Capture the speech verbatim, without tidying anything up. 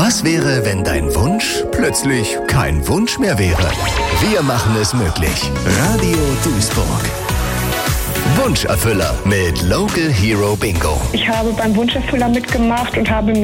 Was wäre, wenn dein Wunsch plötzlich kein Wunsch mehr wäre? Wir machen es möglich. Radio Duisburg. Wunscherfüller mit Local Hero Bingo. Ich habe beim Wunscherfüller mitgemacht und habe